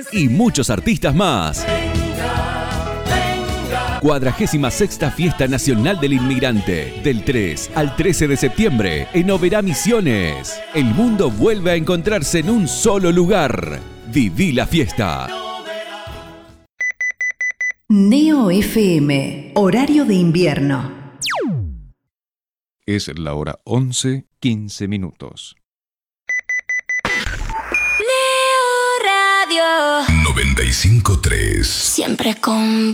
y muchos artistas más. 46ª Fiesta Nacional del Inmigrante, del 3 al 13 de septiembre en Oberá, Misiones. El mundo vuelve a encontrarse en un solo lugar. Viví la fiesta. Neo FM, horario de invierno. Es la hora 11:15. Neo Radio 95.3. Siempre con